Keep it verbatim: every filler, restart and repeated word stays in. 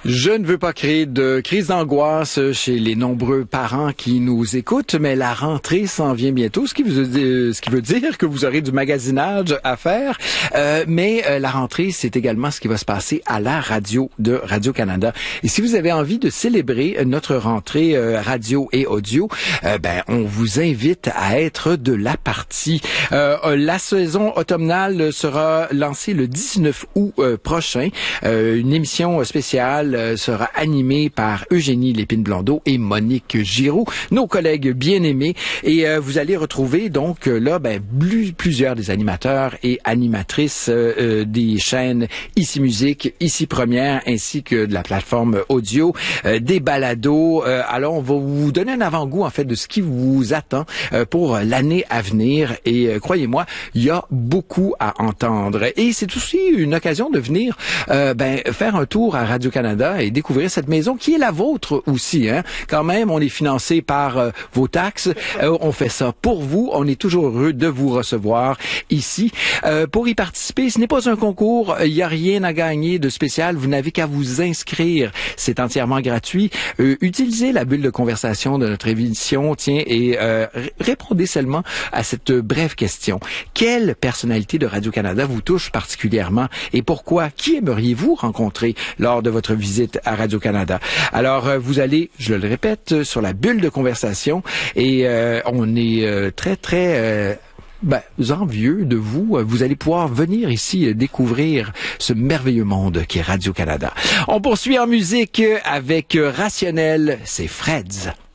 Je ne veux pas créer de crise d'angoisse chez les nombreux parents qui nous écoutent, mais la rentrée s'en vient bientôt, ce qui veut dire, ce qui veut dire que vous aurez du magasinage à faire. Euh, mais euh, la rentrée, c'est également ce qui va se passer à la radio de Radio-Canada. Et si vous avez envie de célébrer notre rentrée euh, radio et audio, euh, ben on vous invite à être de la partie. Euh, la saison automnale sera lancée le dix-neuf août euh, prochain. Euh, une émission spéciale sera animé par Eugénie Lépine-Blondeau et Monique Giroux, nos collègues bien-aimés. Et euh, vous allez retrouver donc euh, là ben, plus, plusieurs des animateurs et animatrices euh, des chaînes Ici Musique, Ici Première, ainsi que de la plateforme audio, euh, des balados. Euh, alors, on va vous donner un avant-goût en fait de ce qui vous attend euh, pour l'année à venir. Et euh, croyez-moi, il y a beaucoup à entendre. Et c'est aussi une occasion de venir euh, ben, faire un tour à Radio-Canada et découvrir cette maison qui est la vôtre aussi. Hein? Quand même, on est financé par euh, vos taxes. Euh, on fait ça pour vous. On est toujours heureux de vous recevoir ici. Euh, pour y participer, ce n'est pas un concours. Il n'y a rien à gagner de spécial. Vous n'avez qu'à vous inscrire. C'est entièrement gratuit. Euh, utilisez la bulle de conversation de notre émission, tiens, et euh, répondez seulement à cette brève question. Quelle personnalité de Radio-Canada vous touche particulièrement et pourquoi? Qui aimeriez-vous rencontrer lors de votre visite à Radio-Canada? Alors, euh, vous allez, je le répète, sur la bulle de conversation et euh, on est euh, très, très... Euh, Ben, envieux de vous. Vous allez pouvoir venir ici découvrir ce merveilleux monde qui est Radio-Canada. On poursuit en musique avec Rationnel, c'est Freds.